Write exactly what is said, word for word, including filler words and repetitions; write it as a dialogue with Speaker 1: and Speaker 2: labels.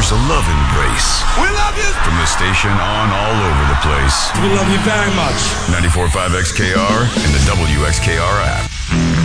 Speaker 1: Here's a love embrace.
Speaker 2: We love you!
Speaker 1: From the station on all over the place.
Speaker 2: We love you very much.
Speaker 1: ninety-four point five X K R and the W X K R app.